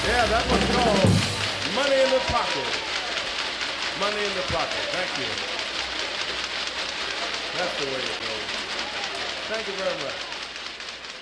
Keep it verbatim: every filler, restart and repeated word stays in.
Yeah, that was called Money in the Pocket. Money in the Pocket. Thank you. That's the way it goes. Thank you very much.